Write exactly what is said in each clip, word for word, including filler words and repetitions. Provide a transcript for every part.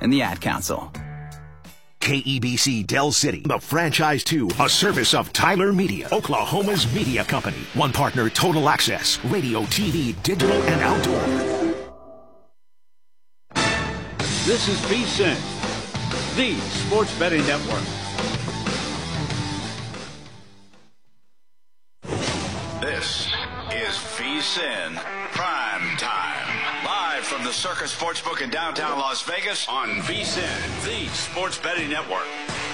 and the Ad Council. K E B C Del City, the franchise two, a service of Tyler Media, Oklahoma's media company. One partner, Total Access, radio, T V, digital, and outdoor. This is V S I N, the Sports Betting Network. This is V S I N Prime Time. Live from the Circus Sportsbook in downtown Las Vegas on V S I N, the Sports Betting Network.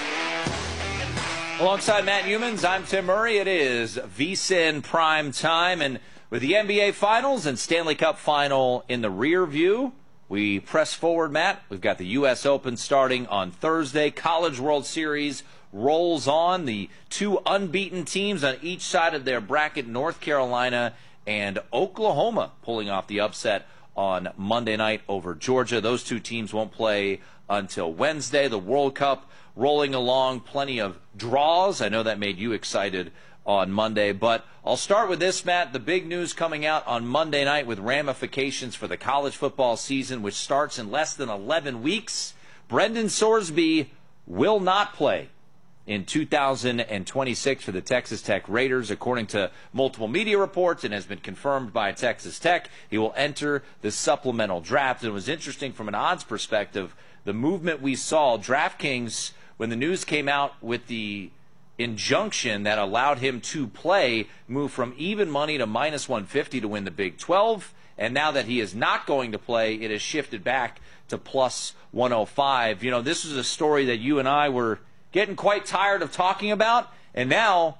Alongside Matt Humans, I'm Tim Murray. It is V S I N Prime Time. And with the N B A Finals and Stanley Cup Final in the rear view, we press forward, Matt. We've got the U S Open starting on Thursday. College World Series rolls on. The two unbeaten teams on each side of their bracket, North Carolina and Oklahoma, pulling off the upset on Monday night over Georgia. Those two teams won't play until Wednesday. The World Cup rolling along, plenty of draws. I know that made you excited on Monday, but I'll start with this, Matt. The big news coming out on Monday night with ramifications for the college football season, which starts in less than eleven weeks. Brendan Sorsby will not play in two thousand twenty-six for the Texas Tech Raiders, according to multiple media reports, and has been confirmed by Texas Tech. He will enter the supplemental draft. It was interesting from an odds perspective, the movement we saw. DraftKings, when the news came out with the injunction that allowed him to play, moved from even money to minus one fifty to win the Big twelve, and now that he is not going to play, it has shifted back to plus one oh five. You know, this is a story that you and I were getting quite tired of talking about, and now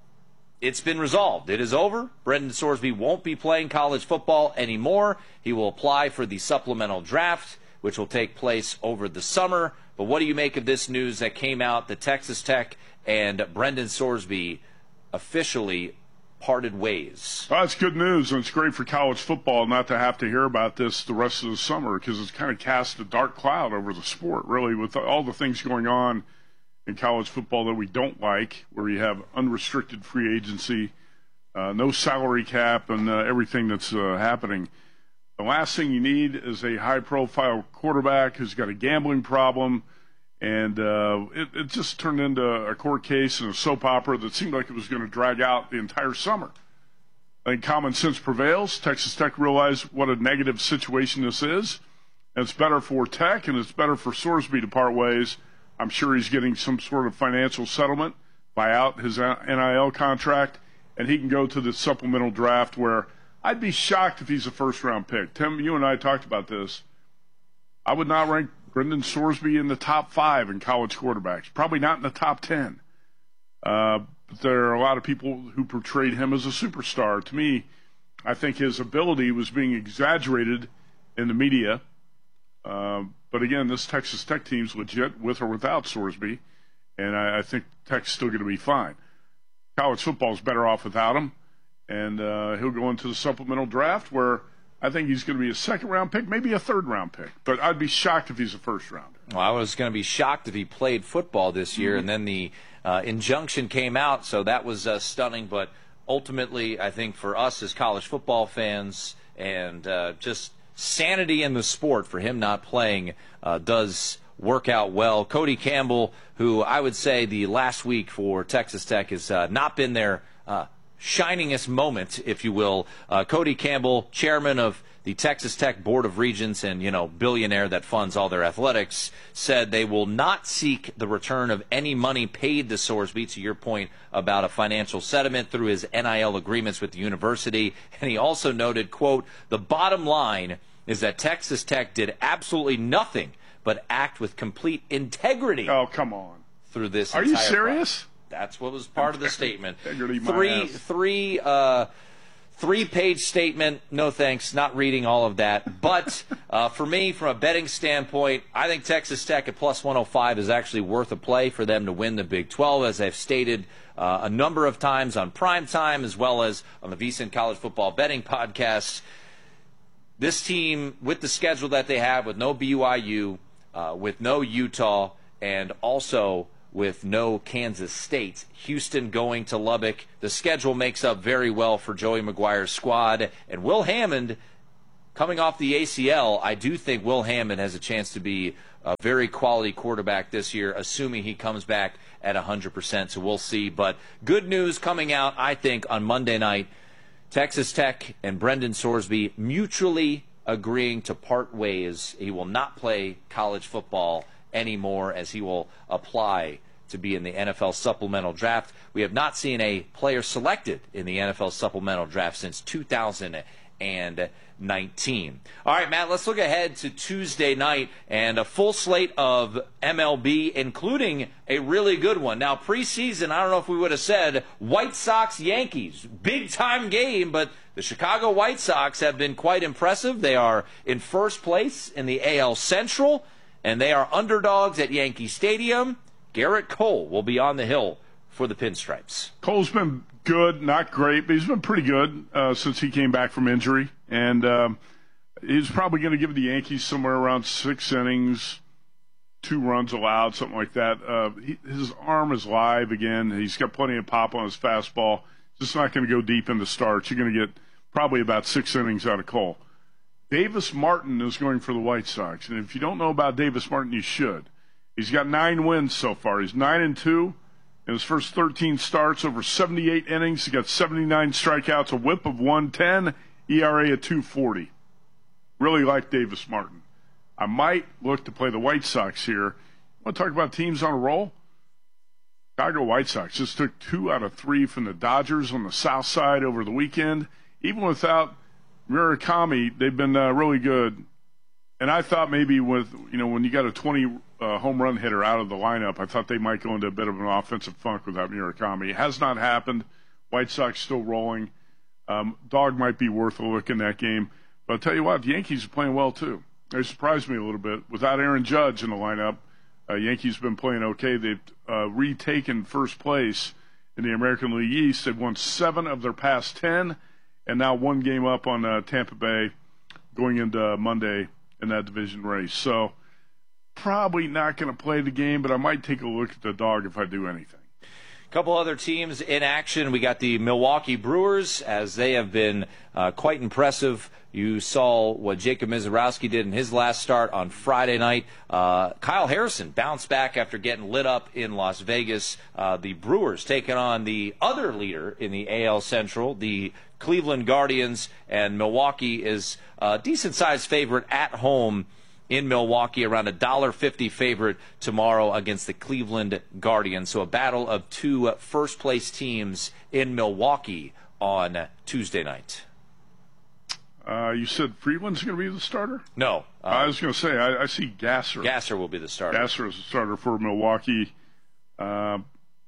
it's been resolved. It is over. Brendan Sorsby won't be playing college football anymore. He will apply for the supplemental draft, which will take place over the summer. But what do you make of this news that came out that Texas Tech and Brendan Sorsby officially parted ways? Well, that's good news, and it's great for college football not to have to hear about this the rest of the summer, because it's kind of cast a dark cloud over the sport, really, with all the things going on in college football that we don't like, where you have unrestricted free agency, uh, no salary cap, and uh, everything that's uh, happening. The last thing you need is a high-profile quarterback who's got a gambling problem, and uh, it, it just turned into a court case and a soap opera that seemed like it was going to drag out the entire summer. I think common sense prevails. Texas Tech realized what a negative situation this is, and it's better for Tech, and it's better for Sorsby to part ways. I'm sure he's getting some sort of financial settlement, buy out his N I L contract, and he can go to the supplemental draft, where I'd be shocked if he's a first-round pick. Tim, you and I talked about this. I would not rank Brendan Sorsby in the top five in college quarterbacks, probably not in the top ten. Uh, but there are a lot of people who portrayed him as a superstar. To me, I think his ability was being exaggerated in the media. Uh, but again, this Texas Tech team's legit with or without Sorsby, and I, I think Tech's still going to be fine. College football's better off without him, and uh, he'll go into the supplemental draft, where I think he's going to be a second-round pick, maybe a third-round pick. But I'd be shocked if he's a first-rounder. Well, I was going to be shocked if he played football this year, mm-hmm. and then the uh, injunction came out, so that was uh, stunning. But ultimately, I think for us as college football fans and uh, just sanity in the sport, for him not playing uh, does work out well. Cody Campbell, who I would say the last week for Texas Tech has uh, not been their uh, shiningest moment, if you will. Uh, Cody Campbell, chairman of the Texas Tech Board of Regents and, you know, billionaire that funds all their athletics, said they will not seek the return of any money paid to Sorsby, to your point about a financial settlement, through his N I L agreements with the university. And he also noted, quote, "The bottom line is that Texas Tech did absolutely nothing but act with complete integrity." Oh, come on. Through this Are entire you serious? process. That's what was part of the statement. Integrity, my three, ass. three, uh, three-page statement. No thanks. Not reading all of that. But uh, for me, from a betting standpoint, I think Texas Tech at plus one oh five is actually worth a play for them to win the Big twelve, as I've stated uh, a number of times on Primetime, as well as on the V S I N College Football Betting Podcast. This team, with the schedule that they have, with no B Y U, uh, with no Utah, and also with no Kansas State, Houston going to Lubbock, the schedule makes up very well for Joey McGuire's squad. And Will Hammond, coming off the A C L, I do think Will Hammond has a chance to be a very quality quarterback this year, assuming he comes back at one hundred percent. So we'll see. But good news coming out, I think, on Monday night. Texas Tech and Brendan Sorsby mutually agreeing to part ways. He will not play college football anymore as he will apply to be in the N F L supplemental draft. We have not seen a player selected in the N F L supplemental draft since two thousand nineteen. All right, Matt, let's look ahead to Tuesday night and a full slate of M L B, including a really good one. Now, preseason, I don't know if we would have said White Sox-Yankees, big-time game, but the Chicago White Sox have been quite impressive. They are in first place in the A L Central, and they are underdogs at Yankee Stadium. Garrett Cole will be on the hill for the Pinstripes. Cole's been good, not great, but he's been pretty good uh, since he came back from injury. And um, he's probably going to give the Yankees somewhere around six innings, two runs allowed, something like that. Uh, he, his arm is live again. He's got plenty of pop on his fastball. Just not going to go deep into starts. You're going to get probably about six innings out of Cole. Davis Martin is going for the White Sox. And if you don't know about Davis Martin, you should. He's got nine wins so far. He's nine and two. In his first thirteen starts, over seventy-eight innings, he got seventy-nine strikeouts, a whip of one ten, E R A of two forty. Really like Davis Martin. I might look to play the White Sox here. Want to talk about teams on a roll? Chicago White Sox just took two out of three from the Dodgers on the south side over the weekend. Even without Murakami, they've been uh, really good. And I thought maybe with, you know, when you got a twenty uh, home run hitter out of the lineup, I thought they might go into a bit of an offensive funk without Murakami. It has not happened. White Sox still rolling. Um, Dog might be worth a look in that game. But I'll tell you what, the Yankees are playing well too. They surprised me a little bit. Without Aaron Judge in the lineup, uh, Yankees have been playing okay. They've uh, retaken first place in the American League East. They've won seven of their past ten, and now one game up on uh, Tampa Bay going into Monday in that division race. So probably not going to play the game, but I might take a look at the Dog if I do anything. A couple other teams in action. We got the Milwaukee Brewers, as they have been uh, quite impressive. You saw what Jacob Mizorowski did in his last start on Friday night. Uh, Kyle Harrison bounced back after getting lit up in Las Vegas. Uh, the Brewers taking on the other leader in the A L Central, the Cleveland Guardians, and Milwaukee is a decent-sized favorite at home in Milwaukee, around a one dollar fifty favorite tomorrow against the Cleveland Guardians. So a battle of two first-place teams in Milwaukee on Tuesday night. Uh, you said Friedland's going to be the starter? No. Uh, I was going to say, I, I see Gasser. Gasser will be the starter. Gasser is the starter for Milwaukee. Uh,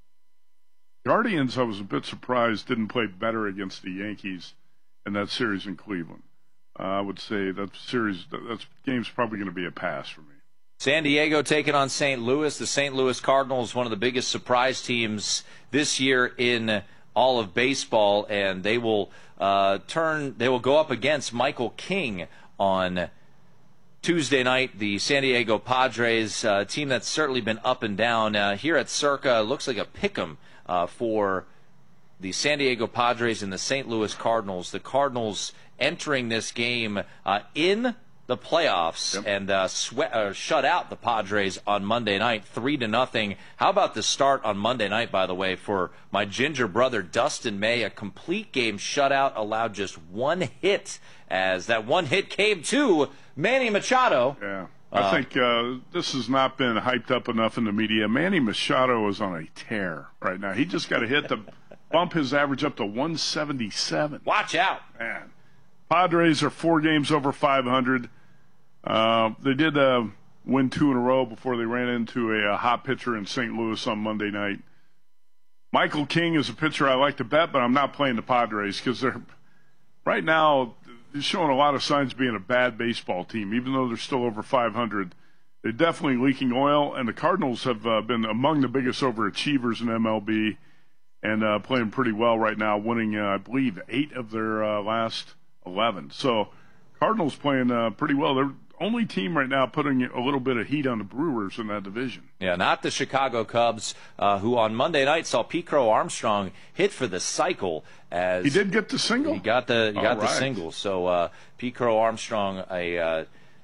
Guardians, I was a bit surprised, didn't play better against the Yankees in that series in Cleveland. Uh, I would say that series, that that's, game's probably going to be a pass for me. San Diego taking on Saint Louis. The Saint Louis Cardinals, one of the biggest surprise teams this year in all of baseball, and they will uh, turn. They will go up against Michael King on Tuesday night. The San Diego Padres, uh, team that's certainly been up and down. Uh, here at Circa, looks like a pick'em uh, for the San Diego Padres and the Saint Louis Cardinals. The Cardinals entering this game uh, in the playoffs, yep. and uh, sweat, uh, shut out the Padres on Monday night, three to nothing. How about the start on Monday night, by the way, for my ginger brother Dustin May? A complete game shutout, allowed just one hit, as that one hit came to Manny Machado. Yeah, I uh, think uh, this has not been hyped up enough in the media. Manny Machado is on a tear right now. He just got a hit to bump his average up to one seventy-seven. Watch out. Man. Padres are four games over five hundred. Uh, they did uh, win two in a row before they ran into a, a hot pitcher in Saint Louis on Monday night. Michael King is a pitcher I like to bet, but I'm not playing the Padres because they're right now they're showing a lot of signs of being a bad baseball team, even though they're still over five hundred. They're definitely leaking oil, and the Cardinals have uh, been among the biggest overachievers in M L B and uh, playing pretty well right now, winning, uh, I believe, eight of their uh, last eleven. So Cardinals playing uh, pretty well. They're only team right now putting a little bit of heat on the Brewers in that division. Yeah, not the Chicago Cubs, uh, who on Monday night saw Pete Crow Armstrong hit for the cycle. As he did get the single? He got the he got All the right. single. So uh, Pete Crow Armstrong, a uh,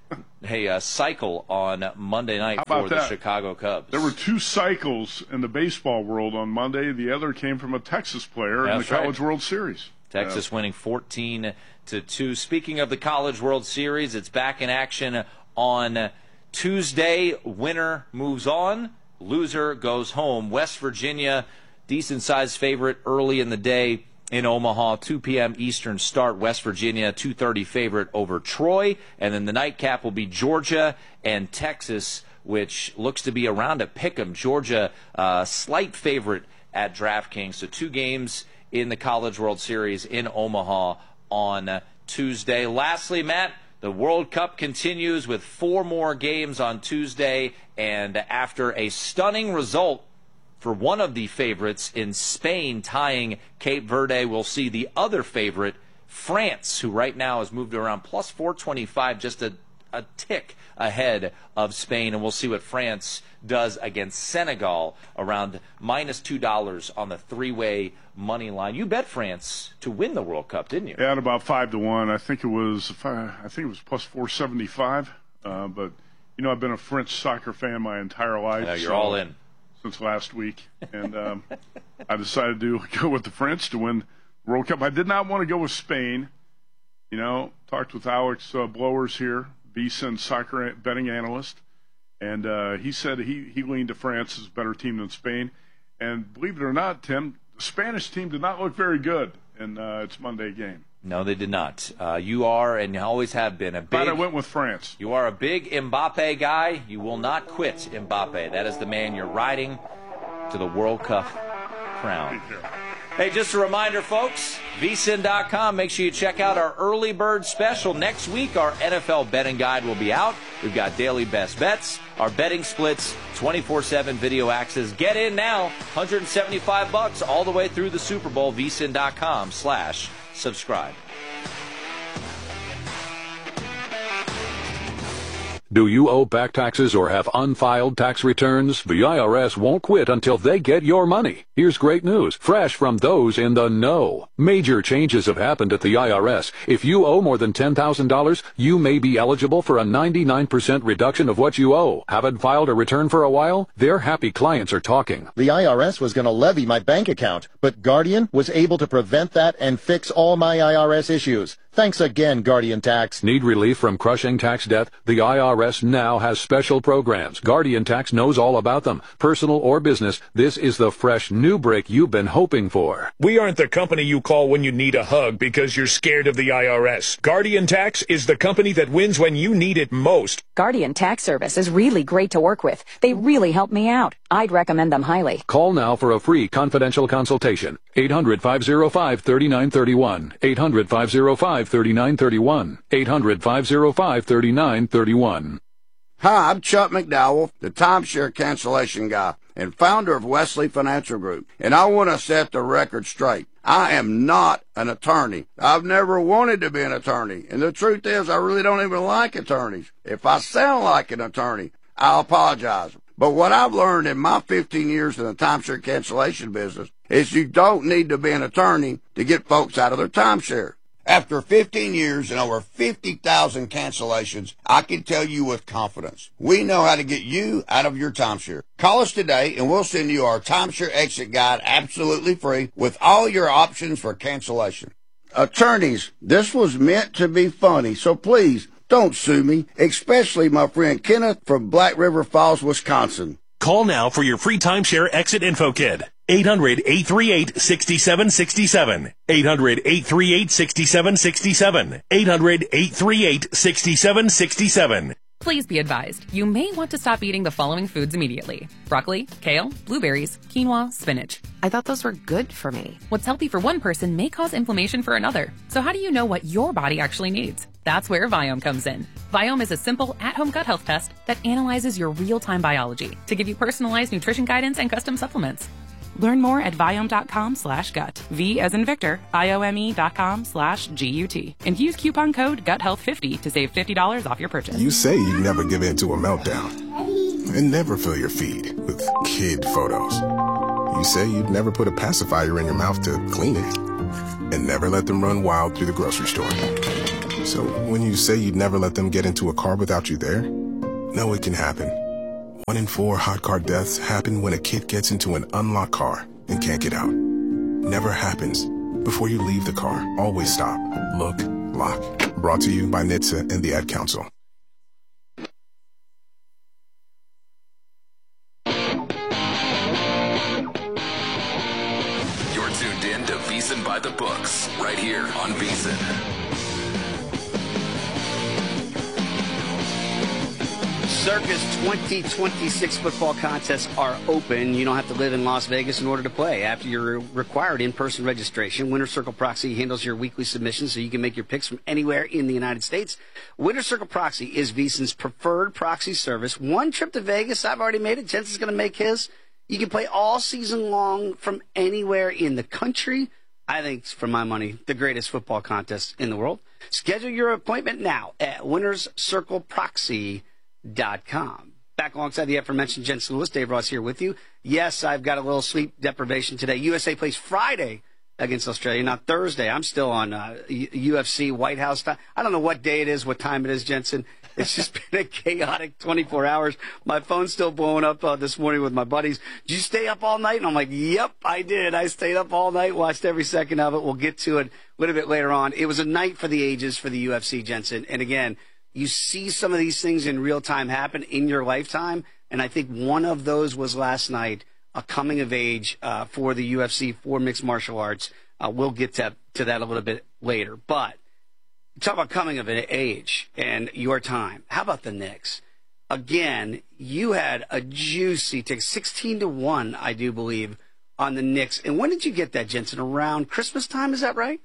a uh, cycle on Monday night for the that? Chicago Cubs. There were two cycles in the baseball world on Monday. The other came from a Texas player That's in the right. College World Series. Texas yeah. winning fourteen to two. Speaking of the College World Series, it's back in action on Tuesday. Winner moves on. Loser goes home. West Virginia, decent-sized favorite early in the day in Omaha. two p.m. Eastern start. West Virginia, two thirty favorite over Troy. And then the nightcap will be Georgia and Texas, which looks to be around a pick 'em. Georgia, uh, slight favorite at DraftKings. So two games in the College World Series in Omaha on Tuesday. Lastly, Matt, the World Cup continues with four more games on Tuesday, and after a stunning result for one of the favorites in Spain tying Cape Verde, we'll see the other favorite, France, who right now has moved around plus four twenty-five, just a, a tick ahead of Spain, and we'll see what France does against Senegal, around minus two dollars on the three-way money line. You bet France to win the World Cup, didn't you? Yeah, at about five to one. I think it was. I think it was plus four seventy-five. Uh, but you know, I've been a French soccer fan my entire life. I know, you're so, all in since last week, and um, I decided to go with the French to win the World Cup. I did not want to go with Spain. You know, talked with Alex uh, Blowers here, VSiN soccer betting analyst. And uh, he said he, he leaned to France as a better team than Spain. And believe it or not, Tim, the Spanish team did not look very good in uh, its Monday game. No, they did not. Uh, you are, and you always have been, a big... But I went with France. You are a big Mbappe guy. You will not quit Mbappe. That is the man you're riding to the World Cup crown. Hey, just a reminder, folks, V S I N dot com. Make sure you check out our early bird special. Next week, our N F L betting guide will be out. We've got daily best bets, our betting splits, twenty-four seven video access. Get in now, one hundred seventy-five bucks all the way through the Super Bowl. V S I N dot com slash subscribe. Do you owe back taxes or have unfiled tax returns? The I R S won't quit until they get your money. Here's great news, fresh from those in the know. Major changes have happened at the I R S. If you owe more than ten thousand dollars, you may be eligible for a ninety-nine percent reduction of what you owe. Haven't filed a return for a while? Their happy clients are talking. The I R S was going to levy my bank account, but Guardian was able to prevent that and fix all my I R S issues. Thanks again, Guardian Tax. Need relief from crushing tax debt? The I R S now has special programs. Guardian Tax knows all about them. Personal or business, this is the fresh new break you've been hoping for. We aren't the company you call when you need a hug because you're scared of the I R S. Guardian Tax is the company that wins when you need it most. Guardian Tax Service is really great to work with. They really help me out. I'd recommend them highly. Call now for a free confidential consultation. eight hundred, five oh five, three nine three one. eight hundred, five oh five, three nine three one. eight hundred, five oh five, three nine three one. Hi, I'm Chuck McDowell, the timeshare cancellation guy and founder of Wesley Financial Group, and I want to set the record straight. I am not an attorney. I've never wanted to be an attorney, and the truth is I really don't even like attorneys. If I sound like an attorney, I apologize. But what I've learned in my fifteen years in the timeshare cancellation business is you don't need to be an attorney to get folks out of their timeshare. After fifteen years and over fifty thousand cancellations, I can tell you with confidence, we know how to get you out of your timeshare. Call us today and we'll send you our timeshare exit guide absolutely free with all your options for cancellation. Attorneys, this was meant to be funny, so please don't sue me, especially my friend Kenneth from Black River Falls, Wisconsin. Call now for your free timeshare exit info kit. eight hundred, eight three eight, six seven six seven. eight hundred, eight three eight, six seven six seven. eight hundred, eight three eight, six seven six seven. Please be advised, you may want to stop eating the following foods immediately. Broccoli, kale, blueberries, quinoa, spinach. I thought those were good for me. What's healthy for one person may cause inflammation for another. So how do you know what your body actually needs? That's where Viome comes in. Viome is a simple, at-home gut health test that analyzes your real-time biology to give you personalized nutrition guidance and custom supplements. Learn more at Viome.com slash gut. V as in Victor, I-O-M-E dot com slash G-U-T. And use coupon code gut health fifty to save fifty dollars off your purchase. You say you'd never give in to a meltdown. And never fill your feed with kid photos. You say you'd never put a pacifier in your mouth to clean it. And never let them run wild through the grocery store. So when you say you'd never let them get into a car without you there, no, it can happen. One in four hot car deaths happen when a kid gets into an unlocked car and can't get out. Never happens. Before you leave the car, always stop, look, lock. Brought to you by N H T S A and the Ad Council. You're tuned in to VSiN by the Books, right here on VSiN. Circus twenty twenty-six football contests are open. You don't have to live in Las Vegas in order to play. After your required in-person registration, Winner's Circle Proxy handles your weekly submissions so you can make your picks from anywhere in the United States. Winner's Circle Proxy is VSiN's preferred proxy service. One trip to Vegas, I've already made it. Jensen's going to make his. You can play all season long from anywhere in the country. I think, for my money, the greatest football contest in the world. Schedule your appointment now at winners circle proxy dot com. Back alongside the aforementioned Jensen Lewis, Dave Ross here with you. Yes, I've got a little sleep deprivation today. U S A plays Friday against Australia, not Thursday. I'm still on uh, U F C White House time. I don't know what day it is, what time it is, Jensen. It's just been a chaotic twenty-four hours. My phone's still blowing up uh, this morning with my buddies. Did you stay up all night? And I'm like, yep, I did. I stayed up all night, watched every second of it. We'll get to it a little bit later on. It was a night for the ages for the U F C, Jensen. And again, you see some of these things in real time happen in your lifetime, and I think one of those was last night, a coming of age uh, for the U F C, for mixed martial arts. Uh, we'll get to, to that a little bit later. But talk about coming of age and your time. How about the Knicks? Again, you had a juicy take, sixteen to one, I do believe, on the Knicks. And when did you get that, Jensen? Around Christmas time, is that right?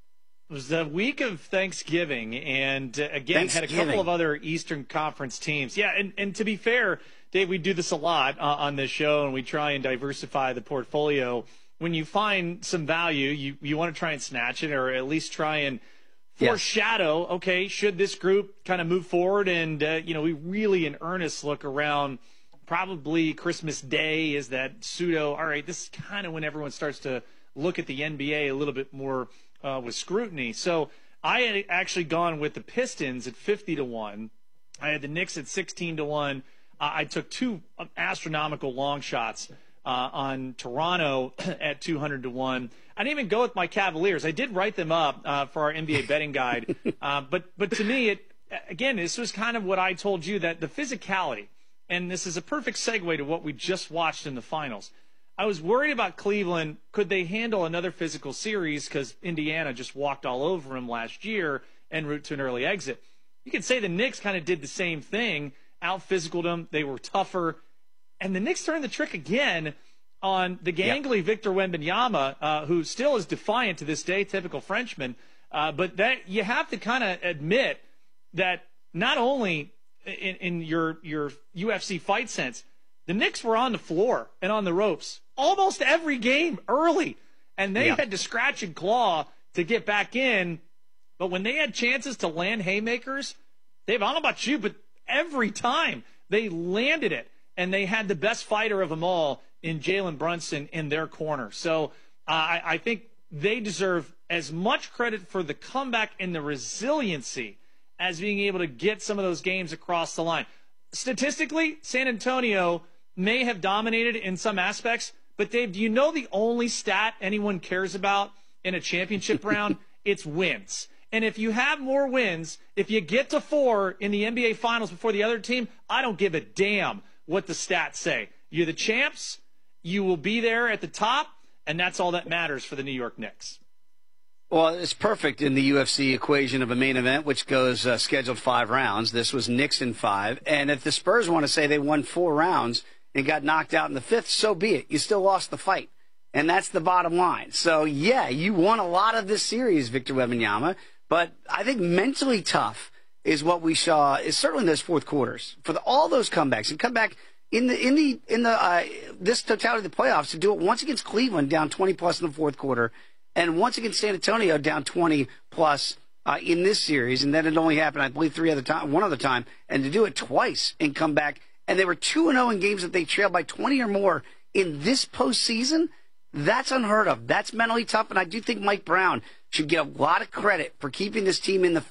It was the week of Thanksgiving, and uh, again, had a couple of other Eastern Conference teams. Yeah, and, and to be fair, Dave, we do this a lot uh, on this show, and we try and diversify the portfolio. When you find some value, you, you want to try and snatch it, or at least try and foreshadow, yes. Okay, should this group kind of move forward? And, uh, you know, we really in earnest look around probably Christmas Day is that pseudo, all right, this is kind of when everyone starts to look at the N B A a little bit more Uh, with scrutiny. So I had actually gone with the Pistons at fifty to one. I had the Knicks at sixteen to one. Uh, I took two astronomical long shots uh, on Toronto at two hundred to one. I didn't even go with my Cavaliers. I did write them up uh, for our N B A betting guide. Uh, but, but to me, it again, this was kind of what I told you, that the physicality, and this is a perfect segue to what we just watched in the finals. I was worried about Cleveland. Could they handle another physical series, because Indiana just walked all over them last year en route to an early exit. You could say the Knicks kind of did the same thing, out-physicaled them. They were tougher. And the Knicks turned the trick again on the gangly yep. Victor Wembanyama, uh, who still is defiant to this day, typical Frenchman. Uh, but that you have to kind of admit that not only in, in your, your U F C fight sense, the Knicks were on the floor and on the ropes almost every game early, and they yeah. had to scratch and claw to get back in. But when they had chances to land haymakers, Dave, I don't know about you, but every time they landed it, and they had the best fighter of them all in Jalen Brunson in their corner. So uh, I, I think they deserve as much credit for the comeback and the resiliency as being able to get some of those games across the line. Statistically, San Antonio may have dominated in some aspects, but Dave, do you know the only stat anyone cares about in a championship round? It's wins. And if you have more wins, if you get to four in the N B A Finals before the other team, I don't give a damn what the stats say. You're the champs, you will be there at the top, and that's all that matters for the New York Knicks. Well, it's perfect in the U F C equation of a main event, which goes uh, scheduled five rounds. This was Knicks in five. And if the Spurs want to say they won four rounds and got knocked out in the fifth, so be it. You still lost the fight. And that's the bottom line. So, yeah, you won a lot of this series, Victor Wembanyama. But I think mentally tough is what we saw, is certainly in those fourth quarters. For the, all those comebacks, and come back in the in the in the uh, this totality of the playoffs, to do it once against Cleveland down twenty plus in the fourth quarter, and once against San Antonio down twenty plus uh, in this series, and then it only happened, I believe, three other time, one other time, and to do it twice and come back, and they were two and zero in games that they trailed by twenty or more in this postseason. That's unheard of. That's mentally tough, and I do think Mike Brown should get a lot of credit for keeping this team in the fight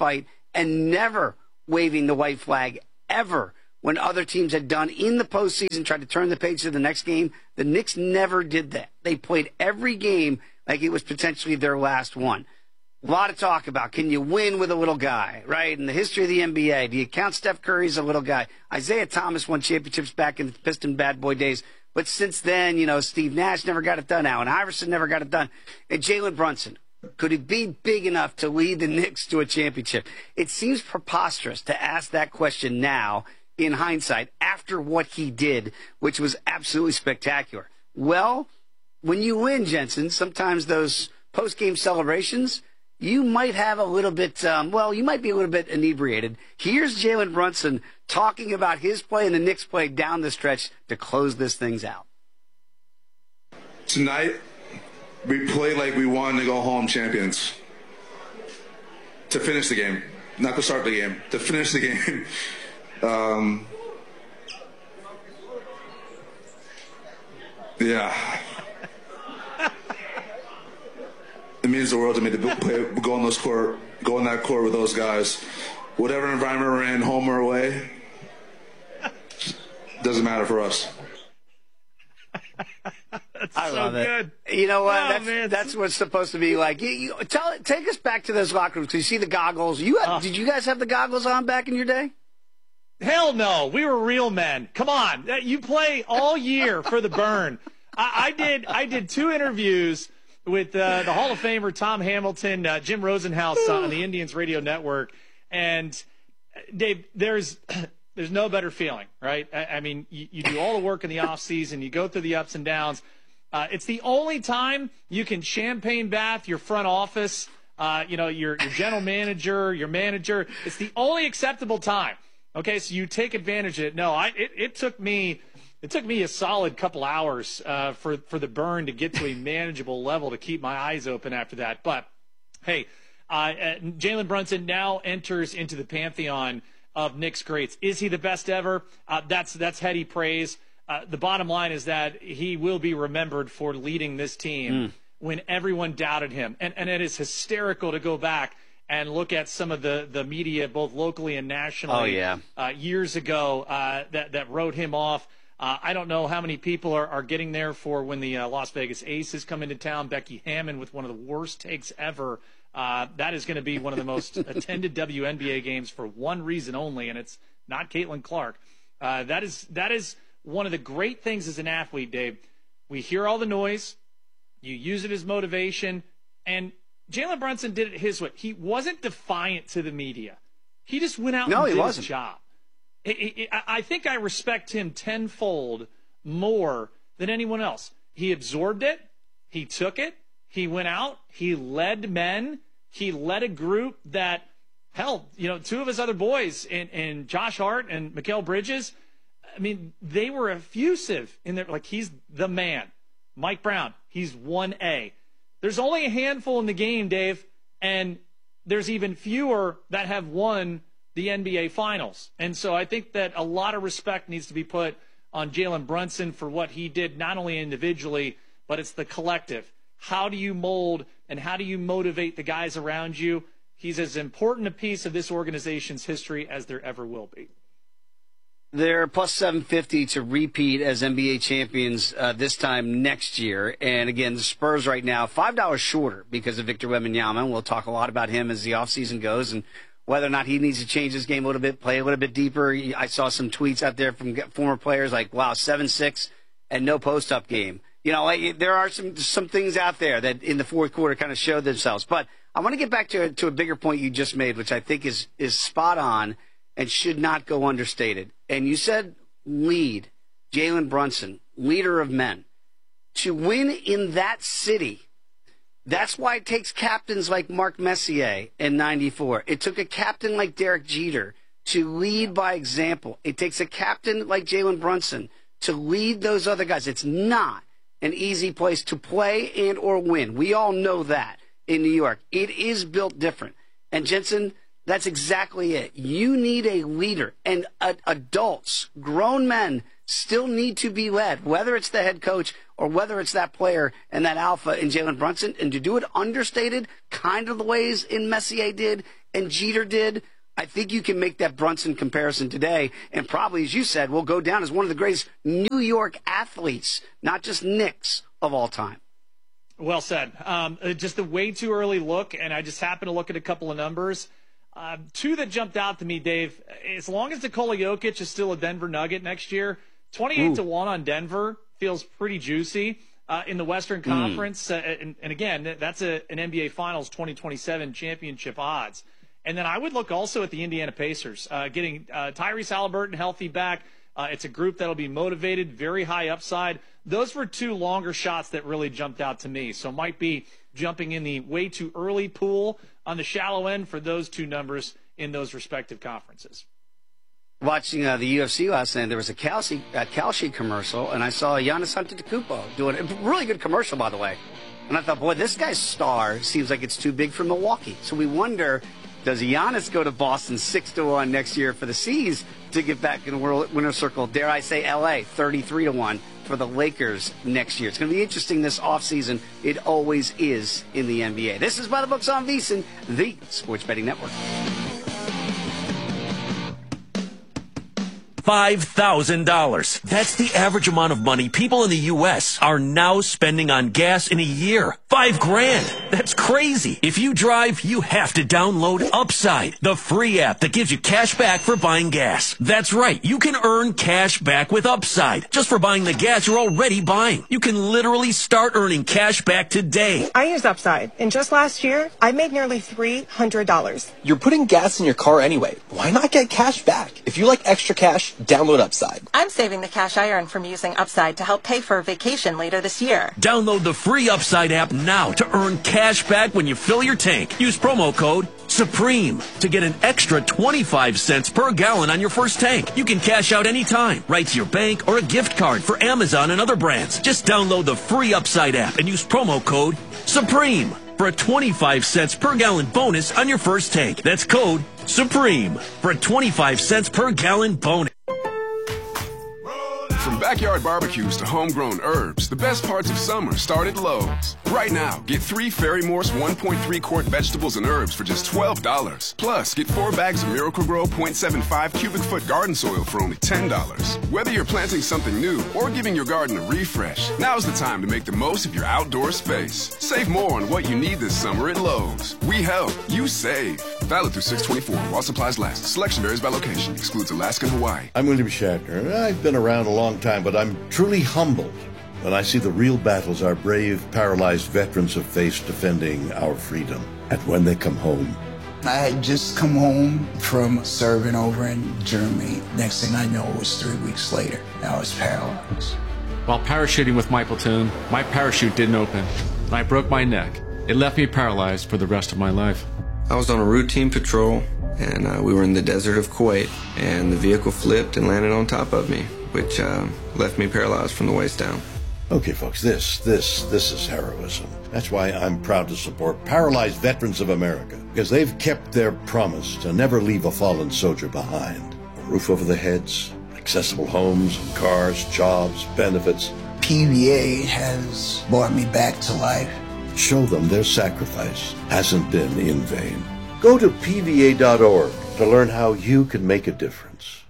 and never waving the white flag ever when other teams had done in the postseason, tried to turn the page to the next game. The Knicks never did that. They played every game like it was potentially their last one. A lot of talk about, can you win with a little guy, right? In the history of the N B A, do you count Steph Curry as a little guy? Isaiah Thomas won championships back in the Piston bad boy days. But since then, you know, Steve Nash never got it done. Allen Iverson never got it done. And Jalen Brunson, could he be big enough to lead the Knicks to a championship? It seems preposterous to ask that question now, in hindsight, after what he did, which was absolutely spectacular. Well, when you win, Jensen, sometimes those post-game celebrations, you might have a little bit, um, well, you might be a little bit inebriated. Here's Jalen Brunson talking about his play and the Knicks' play down the stretch to close this things out. Tonight, we played like we wanted to go home champions. To finish the game, not to start the game, to finish the game. um, yeah. It means the world to me to play, go on those court, go on that court with those guys. Whatever environment we're in, home or away, doesn't matter for us. That's I so love it. Good. You know what? Oh, that's, man. that's what's supposed to be like. You, you, tell, take us back to those locker rooms. Cause you see the goggles. You had, oh. Did you guys have the goggles on back in your day? Hell no. We were real men. Come on. You play all year for the burn. I, I did. I did two interviews with uh, the Hall of Famer Tom Hamilton, uh, Jim Rosenhaus uh, on the Indians Radio Network, and Dave, there's. There's no better feeling, right? I, I mean, you, you do all the work in the off season, you go through the ups and downs. Uh, it's the only time you can champagne bath your front office, uh, you know, your, your general manager, your manager. It's the only acceptable time. Okay, so you take advantage of it. No, I it, it took me it took me a solid couple hours uh, for for the burn to get to a manageable level to keep my eyes open after that. But hey, uh, Jalen Brunson now enters into the pantheon of Knicks greats. Is he the best ever? Uh, that's that's heady praise. Uh, the bottom line is that he will be remembered for leading this team mm. when everyone doubted him. And and it is hysterical to go back and look at some of the, the media, both locally and nationally, oh, yeah. uh, years ago uh, that, that wrote him off. Uh, I don't know how many people are, are getting there for when the uh, Las Vegas Aces come into town. Becky Hammon with one of the worst takes ever. Uh, that is going to be one of the most attended W N B A games for one reason only, and it's not Caitlin Clark. Uh, that is that is one of the great things as an athlete, Dave. We hear all the noise. You use it as motivation. And Jalen Brunson did it his way. He wasn't defiant to the media. He just went out no, and did he wasn't. his job. It, it, it, I think I respect him tenfold more than anyone else. He absorbed it. He took it. He went out, he led men, he led a group that, hell, you know, two of his other boys, in, in Josh Hart and Mikal Bridges, I mean, they were effusive in their, like, he's the man. Mike Brown, he's one A. There's only a handful in the game, Dave, and there's even fewer that have won the N B A Finals. And so I think that a lot of respect needs to be put on Jalen Brunson for what he did, not only individually, but it's the collective. How do you mold and how do you motivate the guys around you? He's as important a piece of this organization's history as there ever will be. They're plus seven fifty to repeat as N B A champions uh, this time next year. And again, the Spurs right now, five dollars shorter because of Victor Wembanyama. We'll talk a lot about him as the offseason goes and whether or not he needs to change his game a little bit, play a little bit deeper. I saw some tweets out there from former players like, wow, seven six and no post-up game. You know, there are some some things out there that in the fourth quarter kind of showed themselves. But I want to get back to, to a bigger point you just made, which I think is, is spot on and should not go understated. And you said lead, Jalen Brunson, leader of men. To win in that city, that's why it takes captains like Mark Messier in ninety-four. It took a captain like Derek Jeter to lead by example. It takes a captain like Jalen Brunson to lead those other guys. It's not an easy place to play and or win. We all know that in New York. It is built different. And Jensen, that's exactly it. You need a leader. And uh, adults, grown men, still need to be led, whether it's the head coach or whether it's that player and that alpha in Jalen Brunson. And to do it understated, kind of the ways in Messier did and Jeter did, I think you can make that Brunson comparison today, and probably, as you said, will go down as one of the greatest New York athletes, not just Knicks, of all time. Well said. Um, just a way too early look, and I just happened to look at a couple of numbers. Uh, two that jumped out to me, Dave. As long as Nikola Jokic is still a Denver Nugget next year, twenty-eight to one on Denver feels pretty juicy uh, in the Western Conference. Mm. Uh, and, and again, that's a, an N B A Finals twenty twenty-seven championship odds. And then I would look also at the Indiana Pacers, uh, getting uh, Tyrese Haliburton healthy back. Uh, it's a group that'll be motivated, very high upside. Those were two longer shots that really jumped out to me. So might be jumping in the way too early pool on the shallow end for those two numbers in those respective conferences. Watching uh, the U F C last night, there was a Calci, uh, Calci commercial, and I saw Giannis Antetokounmpo doing a really good commercial, by the way. And I thought, boy, this guy's star seems like it's too big for Milwaukee. So we wonder, does Giannis go to Boston six to one next year for the C's to get back in the world winner's circle? Dare I say L A thirty-three to one for the Lakers next year. It's going to be interesting this offseason. It always is in the N B A. This is By the Books on VSiN, the Sports Betting Network. five thousand dollars. That's the average amount of money people in the U S are now spending on gas in a year. Five grand. That's crazy. If you drive, you have to download Upside, the free app that gives you cash back for buying gas. That's right. You can earn cash back with Upside just for buying the gas you're already buying. You can literally start earning cash back today. I use Upside, and just last year, I made nearly three hundred dollars. You're putting gas in your car anyway. Why not get cash back? If you like extra cash, download Upside. I'm saving the cash I earn from using Upside to help pay for a vacation later this year. Download the free Upside app now to earn cash back when you fill your tank. Use promo code SUPREME to get an extra twenty-five cents per gallon on your first tank. You can cash out anytime, right to your bank or a gift card for Amazon and other brands. Just download the free Upside app and use promo code SUPREME for a twenty-five cents per gallon bonus on your first tank. That's code SUPREME for a twenty-five cents per gallon bonus. From backyard barbecues to homegrown herbs, the best parts of summer start at Lowe's. Right now, get three Ferry Morse one point three quart vegetables and herbs for just twelve dollars. Plus, get four bags of Miracle-Gro point seven five cubic foot garden soil for only ten dollars. Whether you're planting something new or giving your garden a refresh, now's the time to make the most of your outdoor space. Save more on what you need this summer at Lowe's. We help, you save. Valid through six twenty-four while supplies last. Selection varies by location. Excludes Alaska and Hawaii. I'm William Shatner. I've been around a long time, but I'm truly humbled when I see the real battles our brave, paralyzed veterans have faced defending our freedom. And when they come home, I had just come home from serving over in Germany. Next thing I know, it was three weeks later. I was paralyzed. While parachuting with my platoon, my parachute didn't open, and I broke my neck. It left me paralyzed for the rest of my life. I was on a routine patrol, and uh, we were in the desert of Kuwait, and the vehicle flipped and landed on top of me, which uh, left me paralyzed from the waist down. Okay, folks, this, this, this is heroism. That's why I'm proud to support Paralyzed Veterans of America, because they've kept their promise to never leave a fallen soldier behind. A roof over their heads, accessible homes and cars, jobs, benefits. P V A has brought me back to life. Show them their sacrifice hasn't been in vain. Go to P V A dot org to learn how you can make a difference.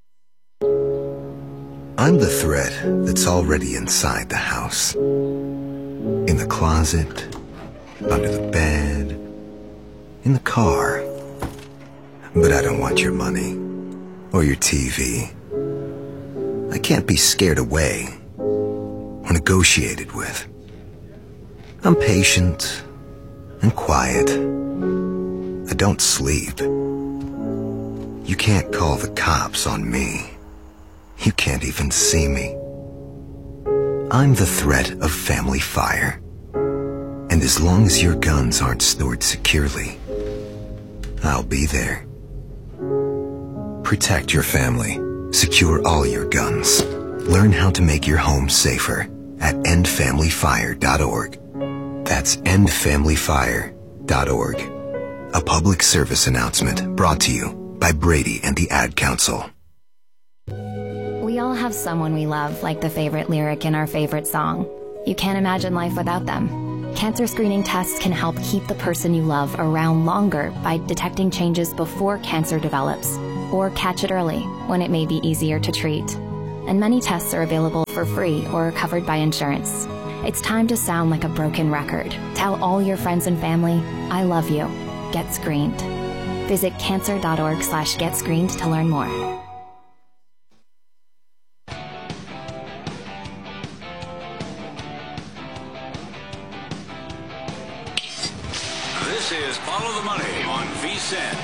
I'm the threat that's already inside the house. In the closet, under the bed, in the car. But I don't want your money or your T V. I can't be scared away or negotiated with. I'm patient and quiet. I don't sleep. You can't call the cops on me. You can't even see me. I'm the threat of family fire. And as long as your guns aren't stored securely, I'll be there. Protect your family. Secure all your guns. Learn how to make your home safer at end family fire dot org. That's end family fire dot org. A public service announcement brought to you by Brady and the Ad Council. We all have someone we love, like the favorite lyric in our favorite song. You can't imagine life without them. Cancer screening tests can help keep the person you love around longer by detecting changes before cancer develops, or catch it early when it may be easier to treat. And many tests are available for free or covered by insurance. It's time to sound like a broken record. Tell all your friends and family, I love you. Get screened. Visit cancer.org slash get screened to learn more. This is Follow the Money on V S I N.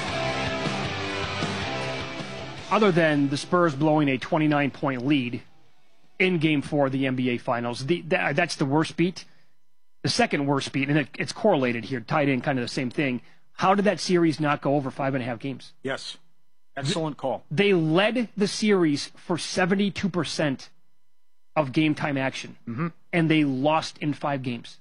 Other than the Spurs blowing a twenty-nine point lead in Game four of the N B A Finals, the, that, that's the worst beat. The second worst beat, and it, it's correlated here, tied in kind of the same thing. How did that series not go over five and a half games? Yes. Excellent call. They led the series for seventy-two percent of game time action, mm-hmm. and they lost in five games.